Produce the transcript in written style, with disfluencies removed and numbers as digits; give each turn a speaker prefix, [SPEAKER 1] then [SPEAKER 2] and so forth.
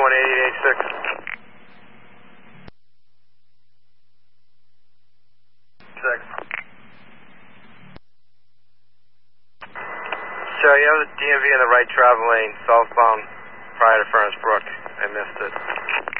[SPEAKER 1] 18086. 6. So you have the DMV in the right travel lane, southbound prior to Furnace Brook. I missed it.